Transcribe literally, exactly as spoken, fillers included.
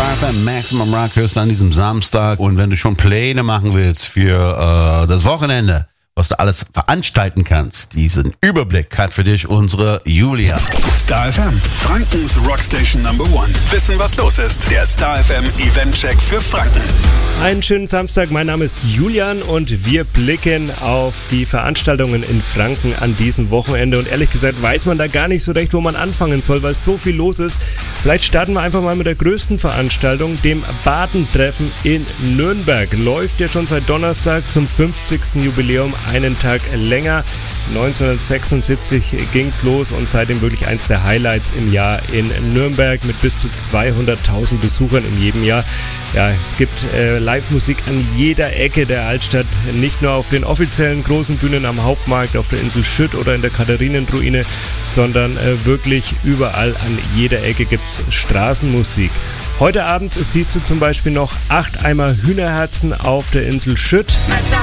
Star F M Maximum Rock hörst du an diesem Samstag. Und wenn du schon Pläne machen willst für äh, das Wochenende, was du alles veranstalten kannst, diesen Überblick hat für dich unsere Julia. Star F M, Frankens Rockstation Number One. Wissen, was los ist. Der Star F M Event-Check für Franken. Einen schönen Samstag, mein Name ist Julian und wir blicken auf die Veranstaltungen in Franken an diesem Wochenende. Und ehrlich gesagt weiß man da gar nicht so recht, wo man anfangen soll, weil so viel los ist. Vielleicht starten wir einfach mal mit der größten Veranstaltung, dem Badentreffen in Nürnberg. Läuft ja schon seit Donnerstag zum fünfzigsten Jubiläum einen Tag länger. neunzehnhundertsechsundsiebzig ging's los und seitdem wirklich eins der Highlights im Jahr in Nürnberg mit bis zu zweihunderttausend Besuchern in jedem Jahr. Ja, es gibt äh, Live-Musik an jeder Ecke der Altstadt, nicht nur auf den offiziellen großen Bühnen am Hauptmarkt, auf der Insel Schütt oder in der Katharinenruine, sondern äh, wirklich überall an jeder Ecke gibt's Straßenmusik. Heute Abend siehst du zum Beispiel noch acht Eimer Hühnerherzen auf der Insel Schütt. Na, da